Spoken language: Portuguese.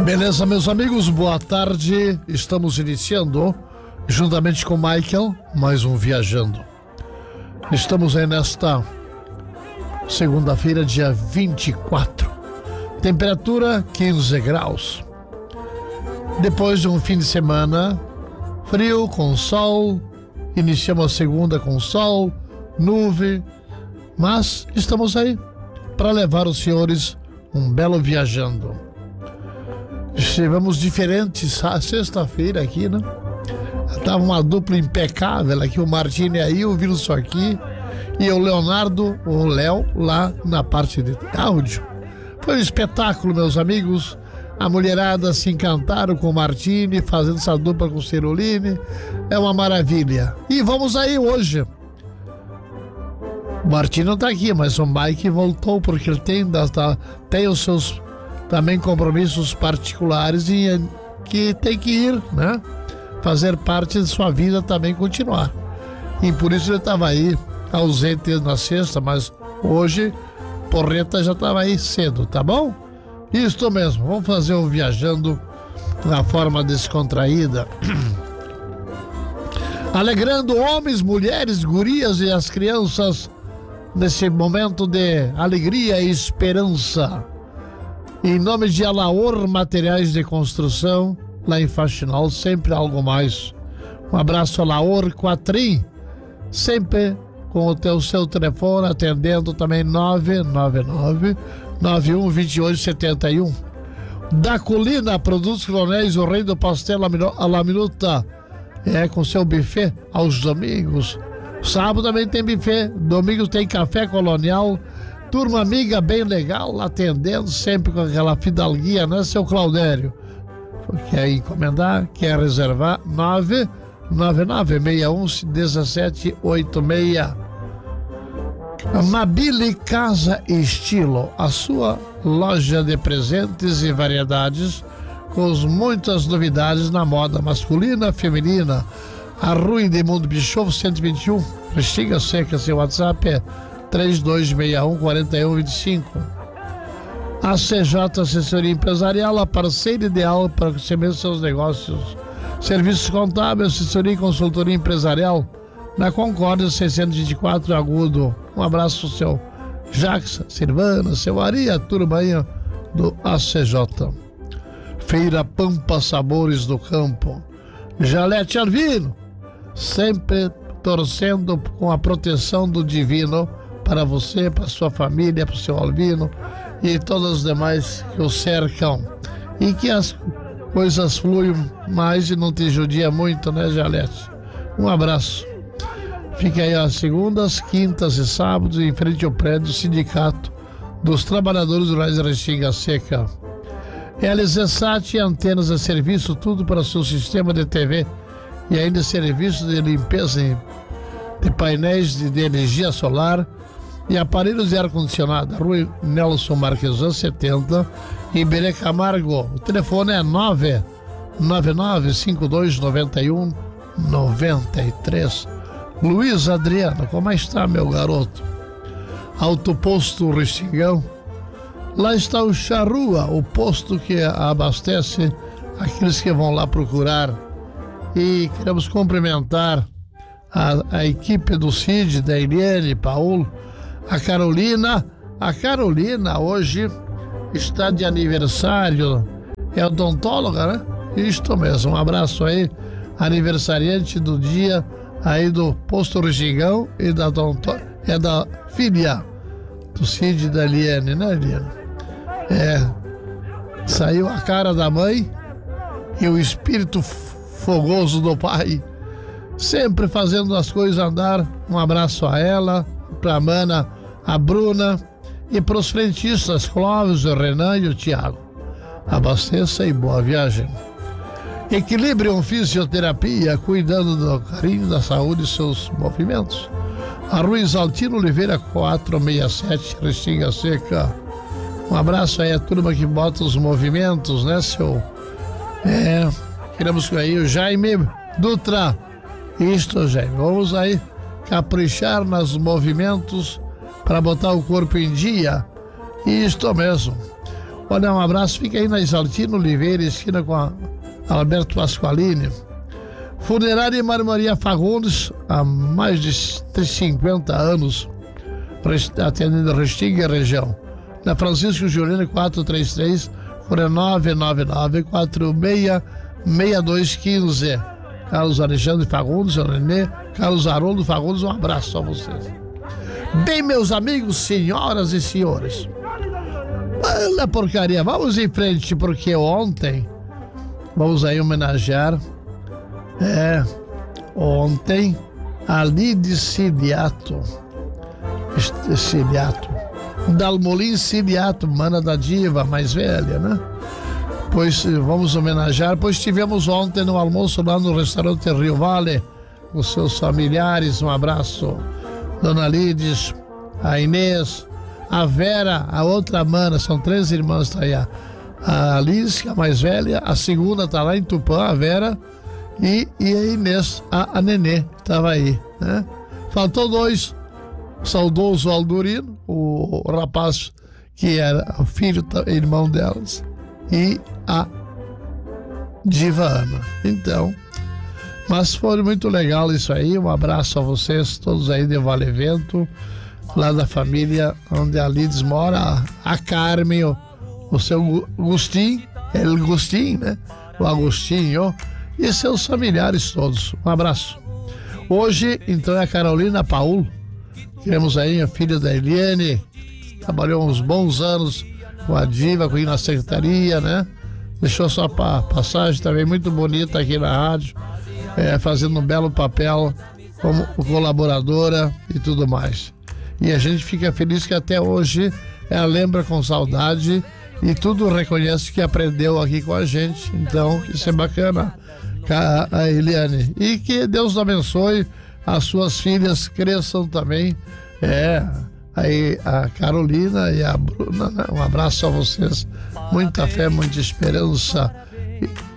Beleza, meus amigos, boa tarde. Estamos iniciando, juntamente com o Michael, mais um Viajando. Estamos aí nesta segunda-feira, dia 24. Temperatura 15 graus. Depois de um fim de semana frio, com sol, iniciamos a segunda com sol, nuvem, mas estamos aí para levar os senhores um belo Viajando. Estivemos diferentes a sexta-feira aqui, né? Tava uma dupla impecável aqui, o Martini aí, o Wilson aqui e o Leonardo, o Léo, lá na parte de áudio. Foi um espetáculo, meus amigos. A mulherada se encantaram com o Martini, fazendo essa dupla com o Ciroline. É uma maravilha. E vamos aí hoje. O Martini não tá aqui, mas o Mike voltou, porque ele tem os seus também compromissos particulares e que tem que ir, né? Fazer parte de sua vida também continuar. E por isso ele estava aí ausente na sexta, mas hoje Porreta já estava aí cedo, tá bom? Isso mesmo, vamos fazer um Viajando na forma descontraída. Alegrando homens, mulheres, gurias e as crianças nesse momento de alegria e esperança. Em nome de Alaor Materiais de Construção, lá em Faxinal, sempre algo mais. Um abraço, Alaor Quatrim, sempre com o seu telefone, atendendo também 999-912871. Da Colina, Produtos Coronéis, o rei do pastel à la minuta, com seu buffet aos domingos. Sábado também tem buffet, domingo tem café colonial. Turma amiga bem legal, atendendo sempre com aquela fidalguia, né, seu Claudério? Quer encomendar, quer reservar? 999-61-1786. Mabile Casa Estilo, a sua loja de presentes e variedades, com muitas novidades na moda masculina, feminina. A Rua Edmundo Bischoff 121, Restinga Seca, seu WhatsApp é 3261-4125. A CJ Assessoria Empresarial, a parceira ideal para você mesmo seus negócios. Serviços contábeis, assessoria e consultoria empresarial na Concórdia 624 Agudo. Um abraço ao seu Jackson, Silvana, seu Ari, a turma aí do ACJ. Feira Pampa Sabores do Campo. Jalete Alvino, sempre torcendo com a proteção do divino para você, para sua família, para o seu Alvino e todos os demais que o cercam. E que as coisas fluem mais e não te judia muito, né, Jalete? Um abraço. Fica aí às segundas, quintas e sábados em frente ao prédio do Sindicato dos Trabalhadores Rurais da Restinga Seca. LZSAT, antenas de serviço, tudo para o seu sistema de TV e ainda serviço de limpeza de painéis de energia solar e aparelhos de ar-condicionado. Rua Nelson Marquesan 70, em Belém Camargo. O telefone é 999-5291-93. Luiz Adriano, como está, meu garoto? Autoposto Restingão. Lá está o Charrua, o posto que abastece aqueles que vão lá procurar. E queremos cumprimentar a equipe do Cid, da Eliane, Paulo, a Carolina. A Carolina hoje está de aniversário, é odontóloga, né? Isto mesmo, um abraço aí, aniversariante do dia aí do Posto Regigão e da da filha do Cid e da Eliane, né, Eliane? Saiu a cara da mãe e o espírito fogoso do pai, sempre fazendo as coisas andar. Um abraço a ela, para a mana, a Bruna e para os frentistas Clóvis, o Renan e o Tiago. Abasteça e boa viagem. Equilibrium Fisioterapia, cuidando do carinho, da saúde e seus movimentos. A Rua Exaltino Oliveira 467, Restinga Seca. Um abraço aí a turma que bota os movimentos, né, seu? Queremos aí o Jaime Dutra. Isto, Jaime, vamos aí caprichar nos movimentos para botar o corpo em dia. Isto mesmo. Olha, um abraço, fica aí na Isaltino Oliveira, esquina com a Alberto Pasqualini. Funerária e Marmoraria Fagundes, há mais de 50 anos, atendendo Restinga e região. Na Francisco Giuliani 433, fone 999-466215. Carlos Alexandre Fagundes, o Nenê, Carlos Haroldo Fagundes, um abraço a vocês. Bem, meus amigos, senhoras e senhores, olha a porcaria, vamos em frente, porque ontem vamos aí homenagear ontem a Lides Ciliato Dalmolin Ciliato, mana da diva mais velha, né? Pois vamos homenagear, pois tivemos ontem no almoço lá no restaurante Rio Vale com seus familiares. Um abraço, Dona Lides, a Inês, a Vera, a outra mana, são 3 irmãs, tá aí a Liz, a mais velha, a segunda tá lá em Tupã, a Vera, e a Inês, a Nenê, tava aí, né? Faltou 2, o saudoso Aldurino, o rapaz que era o filho, irmão delas, e a diva Ana. Então, mas foi muito legal isso aí. Um abraço a vocês todos aí de Vale Vento, lá da família onde a Lides mora, a Carmen, o seu Agostinho, né? O Agostinho e seus familiares todos. Um abraço. Hoje, então, é a Carolina Paulo. Temos aí a filha da Eliane, trabalhou uns bons anos com a diva, com na secretaria, né? Deixou sua passagem também muito bonita aqui na rádio, fazendo um belo papel como colaboradora e tudo mais. E a gente fica feliz que até hoje ela lembra com saudade e tudo reconhece que aprendeu aqui com a gente. Então, isso é bacana, a Eliane. E que Deus abençoe, as suas filhas cresçam também. Aí a Carolina e a Bruna, né? Um abraço a vocês, muita fé, muita esperança